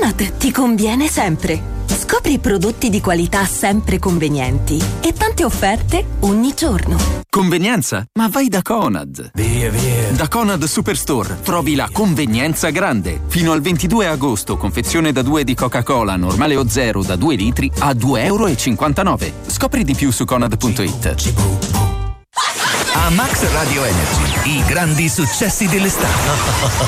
Conad ti conviene sempre. Scopri prodotti di qualità sempre convenienti e tante offerte ogni giorno. Convenienza? Ma vai da Conad. Via. Da Conad Superstore trovi la convenienza grande. Fino al 22 agosto, confezione da 2 di Coca-Cola normale o zero da 2 litri a €2,59. Scopri di più su conad.it. A Max Radio Energy, i grandi successi dell'estate.